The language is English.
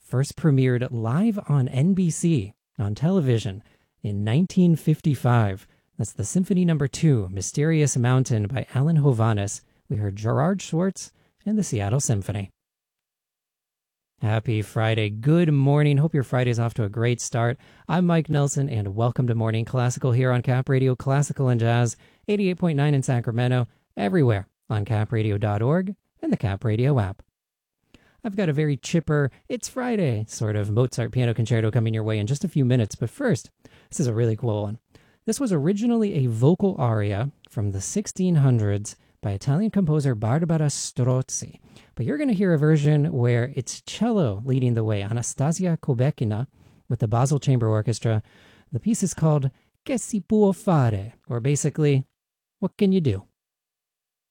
first premiered live on NBC on television in 1955. That's the Symphony No. 2, Mysterious Mountain by Alan Hovhaness. We heard Gerard Schwartz and the Seattle Symphony. Happy Friday. Good morning. Hope your Friday's off to a great start. I'm Mike Nelson, and welcome to Morning Classical here on Cap Radio Classical and Jazz, 88.9 in Sacramento, everywhere on capradio.org and the Cap Radio app. I've got a very chipper, it's Friday, sort of Mozart piano concerto coming your way in just a few minutes, but first, this is a really cool one. This was originally a vocal aria from the 1600s by Italian composer Barbara Strozzi, but you're going to hear a version where it's cello leading the way, Anastasia Kobekina, with the Basel Chamber Orchestra. The piece is called Che si può fare, or basically, what can you do?